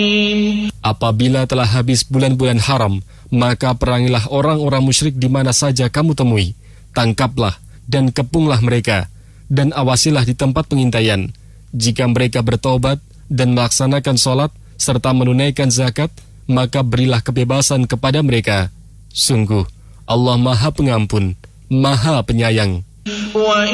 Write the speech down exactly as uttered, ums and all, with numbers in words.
Apabila telah habis bulan-bulan haram, maka perangilah orang-orang musyrik di mana saja kamu temui. Tangkaplah dan kepunglah mereka, dan awasilah di tempat pengintaian. Jika mereka bertobat dan melaksanakan sholat, serta menunaikan zakat, maka berilah kebebasan kepada mereka. Sungguh, Allah Maha Pengampun, Maha Penyayang.